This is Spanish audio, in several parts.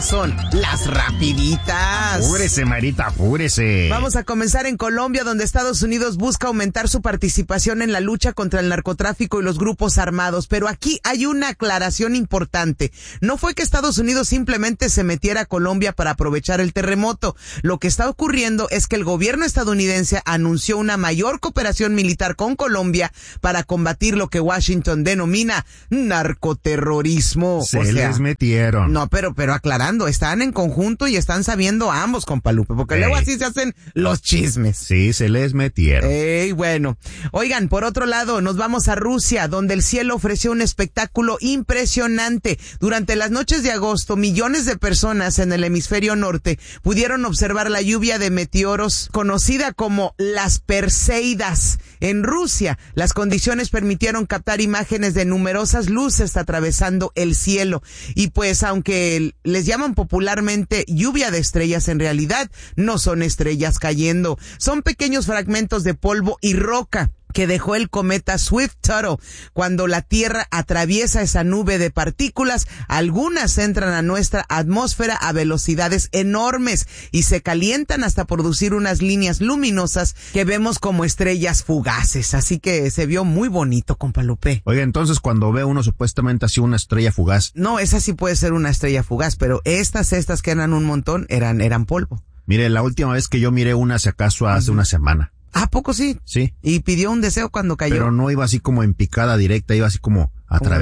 son las rapiditas. Apúrese, Marita, apúrese. Vamos a comenzar en Colombia, donde Estados Unidos busca aumentar su participación en la lucha contra el narcotráfico y los grupos armados. Pero aquí hay una aclaración importante. No fue que Estados Unidos simplemente se metiera a Colombia para aprovechar el terremoto. Lo que está ocurriendo es que el gobierno estadounidense anunció una mayor cooperación militar con Colombia para combatir lo que Washington denomina narcoterrorismo. Les metieron. No, pero aclarando, están en conjunto y están sabiendo ambos, compa Lupe, porque luego así se hacen los chismes. Sí, se les metieron. Bueno. Oigan, por otro lado, nos vamos a Rusia, donde el cielo ofreció un espectáculo impresionante. Durante las noches de agosto, millones de personas en el hemisferio norte pudieron observar la lluvia de meteoros conocida como las Perseidas. En Rusia, las condiciones permitieron captar imágenes de numerosas luces atravesando el cielo. Y pues, aunque les llaman popularmente lluvia de estrellas, en realidad no son estrellas cayendo. Son pequeños fragmentos de polvo y roca que dejó el cometa Swift-Tuttle. Cuando la Tierra atraviesa esa nube de partículas, algunas entran a nuestra atmósfera a velocidades enormes y se calientan hasta producir unas líneas luminosas que vemos como estrellas fugaces. Así que se vio muy bonito, compa Lupe. Oiga, entonces cuando ve uno supuestamente así una estrella fugaz. No, esa sí puede ser una estrella fugaz, pero estas que eran un montón eran polvo. Mire, la última vez que yo miré una, si acaso hace una semana. ¿A poco sí? Sí. Y pidió un deseo cuando cayó. Pero no iba así como en picada directa, iba así como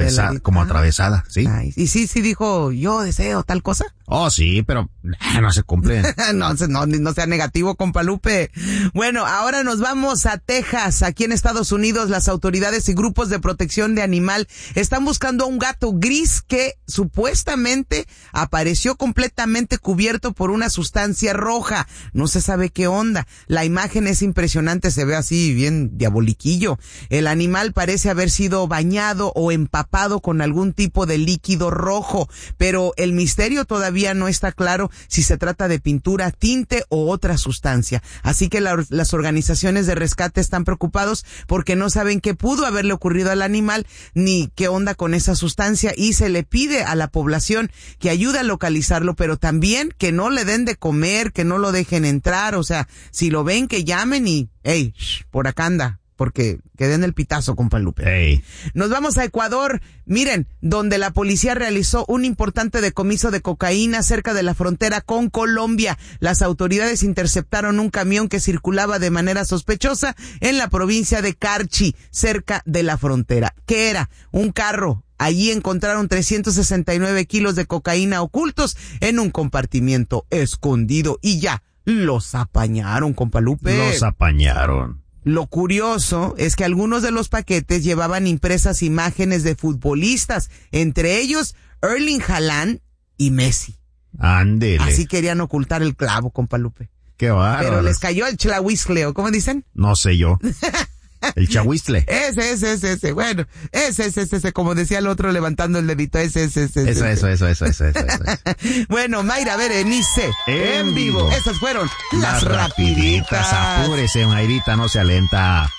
atravesada, ¿sí? Ay, y sí dijo, yo deseo tal cosa. Oh, sí, pero no se cumple. No sea negativo, compa Lupe. Bueno, ahora nos vamos a Texas. Aquí en Estados Unidos, las autoridades y grupos de protección de animal están buscando a un gato gris que supuestamente apareció completamente cubierto por una sustancia roja. No se sabe qué onda. La imagen es impresionante, se ve así bien diaboliquillo. El animal parece haber sido bañado o empapado con algún tipo de líquido rojo, pero el misterio todavía no está claro si se trata de pintura, tinte o otra sustancia. Así que las organizaciones de rescate están preocupados porque no saben qué pudo haberle ocurrido al animal ni qué onda con esa sustancia, y se le pide a la población que ayude a localizarlo, pero también que no le den de comer, que no lo dejen entrar. O sea, si lo ven, que llamen y, hey, por acá anda, porque quedé en el pitazo, compa Lupe. Hey. Nos vamos a Ecuador, miren, donde la policía realizó un importante decomiso de cocaína cerca de la frontera con Colombia. Las autoridades interceptaron un camión que circulaba de manera sospechosa en la provincia de Carchi, cerca de la frontera. ¿Qué era? Un carro. Allí encontraron 369 kilos de cocaína ocultos en un compartimiento escondido y ya los apañaron, compa Lupe. Los apañaron. Lo curioso es que algunos de los paquetes llevaban impresas imágenes de futbolistas, entre ellos Erling Haaland y Messi. Ándele. Así querían ocultar el clavo, compa Lupe. Qué bárbaro. Pero les cayó el chlahuiscle, ¿cómo dicen? No sé yo. El chahuistle. Ese. Bueno, ese, como decía el otro levantando el dedito, ese. Eso. Bueno, Mayra Berenice. En vivo. Esas fueron las rapiditas. Apúrese, Mayrita, no se alenta.